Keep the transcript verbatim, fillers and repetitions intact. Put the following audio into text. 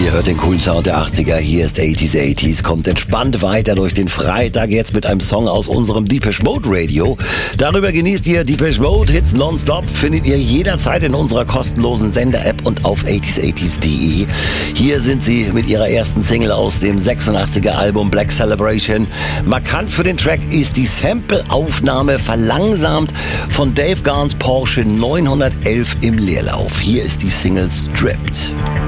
Ihr hört den coolen Sound der achtziger, hier ist achtziger achtziger, kommt entspannt weiter durch den Freitag jetzt mit einem Song aus unserem Depeche Mode Radio. Darüber genießt ihr Depeche Mode Hits nonstop, findet ihr jederzeit in unserer kostenlosen Sender-App und auf achtziger achtziger punkt de. Hier sind sie mit ihrer ersten Single aus dem sechsundachtziger Album Black Celebration. Markant für den Track ist die Sample-Aufnahme verlangsamt von Dave Garns Porsche neunhundertelf im Leerlauf. Hier ist die Single Stripped.